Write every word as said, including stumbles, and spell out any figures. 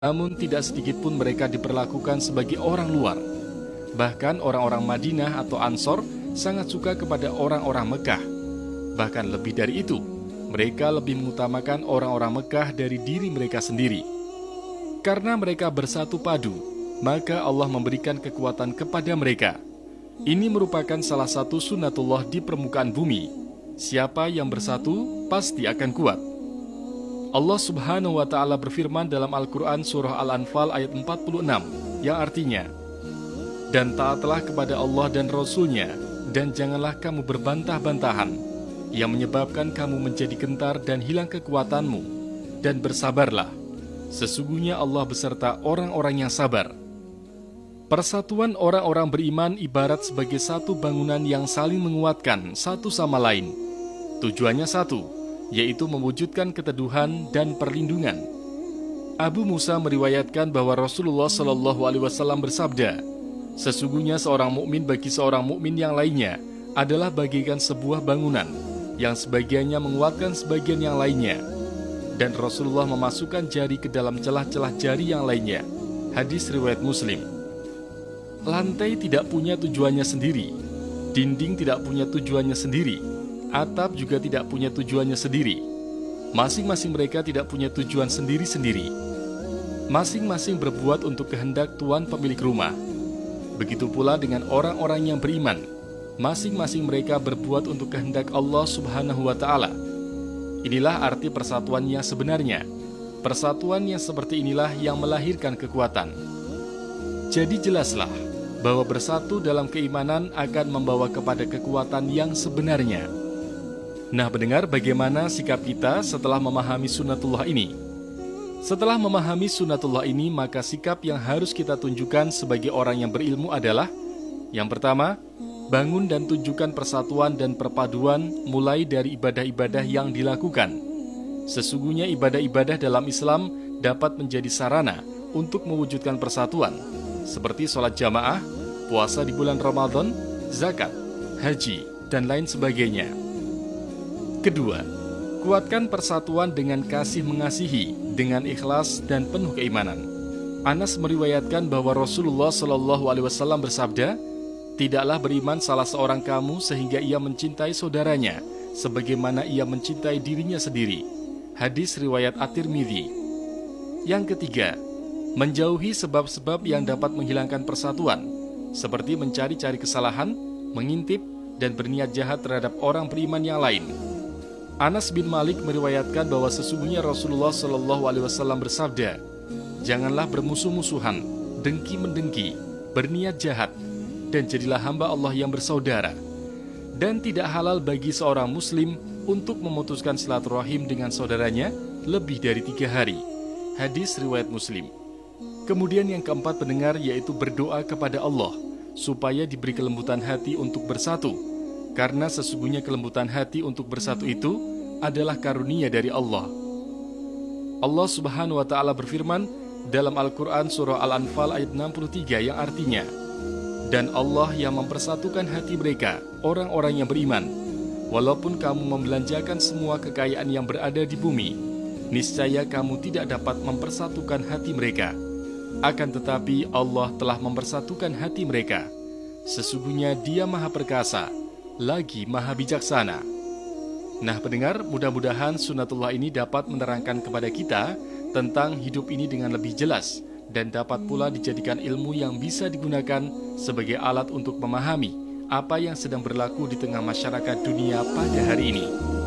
namun tidak sedikit pun mereka diperlakukan sebagai orang luar. Bahkan orang-orang Madinah atau Ansor sangat suka kepada orang-orang Mekah. Bahkan lebih dari itu, mereka lebih mengutamakan orang-orang Mekah dari diri mereka sendiri. Karena mereka bersatu padu, maka Allah memberikan kekuatan kepada mereka. Ini merupakan salah satu sunnatullah di permukaan bumi. Siapa yang bersatu, pasti akan kuat. Allah subhanahu wa ta'ala berfirman dalam Al-Quran surah Al-Anfal ayat empat puluh enam, yang artinya, "Dan taatlah kepada Allah dan Rasul-Nya, dan janganlah kamu berbantah-bantahan, yang menyebabkan kamu menjadi gentar dan hilang kekuatanmu, dan bersabarlah. Sesungguhnya Allah beserta orang-orang yang sabar." Persatuan orang-orang beriman ibarat sebagai satu bangunan yang saling menguatkan satu sama lain. Tujuannya satu, yaitu mewujudkan keteduhan dan perlindungan. Abu Musa meriwayatkan bahwa Rasulullah Shallallahu Alaihi Wasallam bersabda, "Sesungguhnya seorang mukmin bagi seorang mukmin yang lainnya adalah bagaikan sebuah bangunan, yang sebagiannya menguatkan sebagian yang lainnya." Dan Rasulullah memasukkan jari ke dalam celah-celah jari yang lainnya. Hadis riwayat Muslim. Lantai tidak punya tujuannya sendiri, dinding tidak punya tujuannya sendiri, atap juga tidak punya tujuannya sendiri. Masing-masing mereka tidak punya tujuan sendiri-sendiri. Masing-masing berbuat untuk kehendak tuan pemilik rumah. Begitu pula dengan orang-orang yang beriman. Masing-masing mereka berbuat untuk kehendak Allah subhanahu wa ta'ala. Inilah arti persatuan yang sebenarnya. Persatuan yang seperti inilah yang melahirkan kekuatan. Jadi jelaslah bahwa bersatu dalam keimanan akan membawa kepada kekuatan yang sebenarnya. Nah, pendengar, bagaimana sikap kita setelah memahami sunnatullah ini? Setelah memahami sunnatullah ini, maka sikap yang harus kita tunjukkan sebagai orang yang berilmu adalah: yang pertama, bangun dan tunjukkan persatuan dan perpaduan mulai dari ibadah-ibadah yang dilakukan. Sesungguhnya ibadah-ibadah dalam Islam dapat menjadi sarana untuk mewujudkan persatuan, seperti sholat jamaah, puasa di bulan Ramadan, zakat, haji, dan lain sebagainya. Kedua, kuatkan persatuan dengan kasih mengasihi, dengan ikhlas dan penuh keimanan. Anas meriwayatkan bahwa Rasulullah Shallallahu Alaihi Wasallam bersabda, "Tidaklah beriman salah seorang kamu sehingga ia mencintai saudaranya, sebagaimana ia mencintai dirinya sendiri." Hadis riwayat At-Tirmidzi. Yang ketiga, menjauhi sebab-sebab yang dapat menghilangkan persatuan, seperti mencari-cari kesalahan, mengintip, dan berniat jahat terhadap orang beriman yang lain. Anas bin Malik meriwayatkan bahwa sesungguhnya Rasulullah Shallallahu Alaihi Wasallam bersabda, "Janganlah bermusuh-musuhan, dengki-mendengki, berniat jahat, dan jadilah hamba Allah yang bersaudara. Dan tidak halal bagi seorang muslim untuk memutuskan silaturahim dengan saudaranya lebih dari tiga hari." Hadis riwayat Muslim. Kemudian yang keempat, pendengar, yaitu berdoa kepada Allah supaya diberi kelembutan hati untuk bersatu, karena sesungguhnya kelembutan hati untuk bersatu itu adalah karunia dari Allah. Allah subhanahu wa ta'ala berfirman dalam Al-Quran surah Al-Anfal ayat enam puluh tiga, yang artinya, "Dan Allah yang mempersatukan hati mereka, orang-orang yang beriman, walaupun kamu membelanjakan semua kekayaan yang berada di bumi, niscaya kamu tidak dapat mempersatukan hati mereka. Akan tetapi Allah telah mempersatukan hati mereka. Sesungguhnya Dia Maha Perkasa, lagi Maha Bijaksana." Nah, pendengar, mudah-mudahan sunnatullah ini dapat menerangkan kepada kita tentang hidup ini dengan lebih jelas, dan dapat pula dijadikan ilmu yang bisa digunakan sebagai alat untuk memahami apa yang sedang berlaku di tengah masyarakat dunia pada hari ini.